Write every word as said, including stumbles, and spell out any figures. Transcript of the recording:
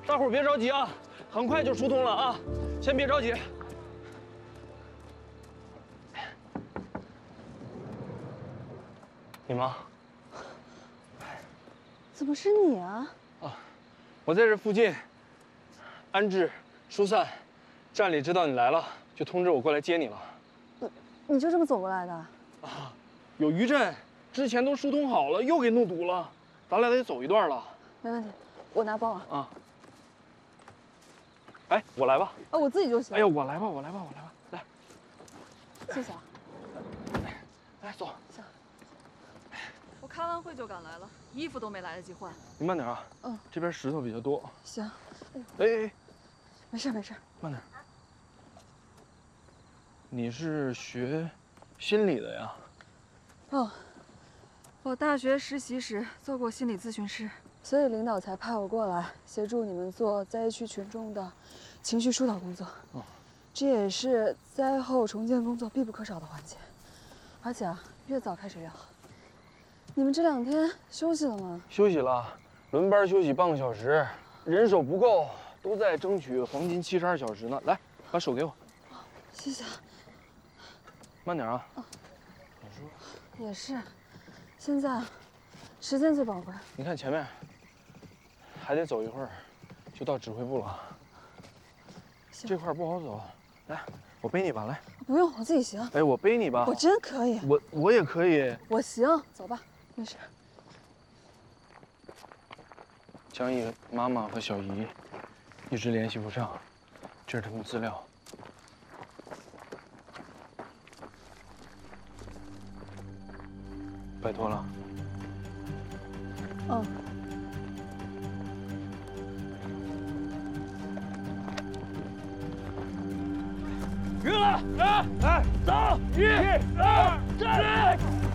大伙儿别着急啊，很快就疏通了啊，先别着急。你妈？ 怎么是你啊？ 啊，我在这附近安置疏散，站里知道你来了，就通知我过来接你了。 你你就这么走过来的？ 啊，有余震，之前都疏通好了，又给弄堵了，咱俩得走一段了。 没问题，我拿包啊。 啊。哎，我来吧。 啊，我自己就行。 哎呀，我来吧，我来吧，我来吧，来。 谢谢啊。 来，走。 行。 我开完会就赶来了，衣服都没来得及换。 你慢点啊。 嗯。 这边石头比较多。 行。 哎哎哎， 没事没事。 慢点。你是学心理的呀？ 哦， 我大学实习时做过心理咨询师， 所以领导才派我过来协助你们做灾区群众的情绪疏导工作。 哦， 这也是灾后重建工作必不可少的环节。而且啊，越早开始越好。你们这两天休息了吗？ 休息了，轮班休息半个小时，人手不够，都在争取黄金七十二小时呢。来，把手给我。 谢谢啊。 慢点啊。 哦。也是，现在时间最宝贵。 你看前面，还得走一会儿，就到指挥部了。这块不好走，来，我背你吧，来。 不用，我自己行。 哎，我背你吧。 我真可以。 我我也可以。 我行，走吧，没事。 江毅妈妈和小姨一直联系不上，这是他们资料。拜托了。 嗯。 晕了，来来，走，一、二、三。